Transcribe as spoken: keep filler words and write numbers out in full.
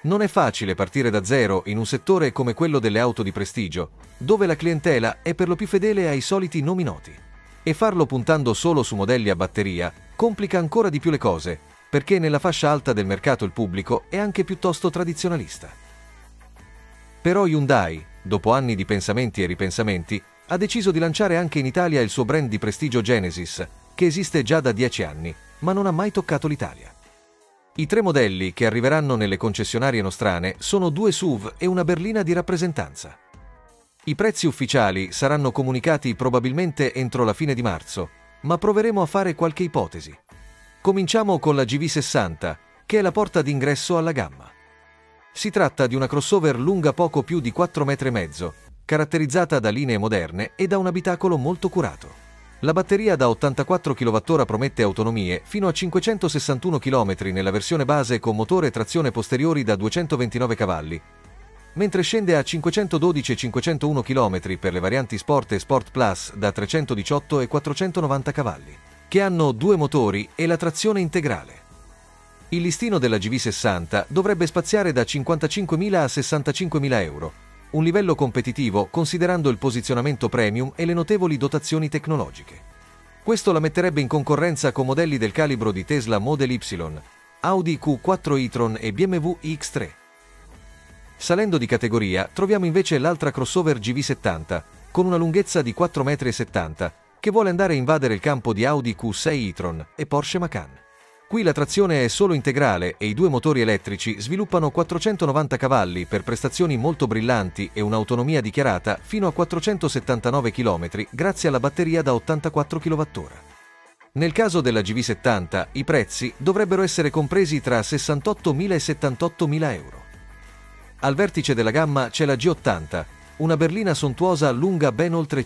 Non è facile partire da zero in un settore come quello delle auto di prestigio, dove la clientela è per lo più fedele ai soliti nomi noti. E farlo puntando solo su modelli a batteria complica ancora di più le cose, perché nella fascia alta del mercato il pubblico è anche piuttosto tradizionalista. Però Hyundai, dopo anni di pensamenti e ripensamenti, ha deciso di lanciare anche in Italia il suo brand di prestigio Genesis, che esiste già da dieci anni, ma non ha mai toccato l'Italia. I tre modelli che arriveranno nelle concessionarie nostrane sono due S U V e una berlina di rappresentanza. I prezzi ufficiali saranno comunicati probabilmente entro la fine di marzo, ma proveremo a fare qualche ipotesi. Cominciamo con la G V sessanta, che è la porta d'ingresso alla gamma. Si tratta di una crossover lunga poco più di quattro metri e mezzo, caratterizzata da linee moderne e da un abitacolo molto curato. La batteria da ottantaquattro chilowattora promette autonomie fino a cinquecentosessantuno chilometri nella versione base con motore e trazione posteriori da duecentoventinove cavalli, mentre scende a cinquecentododici e cinquecentouno chilometri per le varianti Sport e Sport Plus da trecentodiciotto e quattrocentonovanta cavalli, che hanno due motori e la trazione integrale. Il listino della G V sessanta dovrebbe spaziare da cinquantacinquemila a sessantacinquemila euro, un livello competitivo considerando il posizionamento premium e le notevoli dotazioni tecnologiche. Questo la metterebbe in concorrenza con modelli del calibro di Tesla Model Y, Audi Q quattro e-tron e B M W iX tre. Salendo di categoria, troviamo invece l'altra crossover G V settanta, con una lunghezza di quattro virgola settanta metri, che vuole andare a invadere il campo di Audi Q sei e-tron e Porsche Macan. Qui la trazione è solo integrale e i due motori elettrici sviluppano quattrocentonovanta cavalli per prestazioni molto brillanti e un'autonomia dichiarata fino a quattrocentosettantanove chilometri grazie alla batteria da ottantaquattro chilowattora. Nel caso della G V settanta, i prezzi dovrebbero essere compresi tra sessantottomila e settantottomila euro. Al vertice della gamma c'è la G ottanta, una berlina sontuosa lunga ben oltre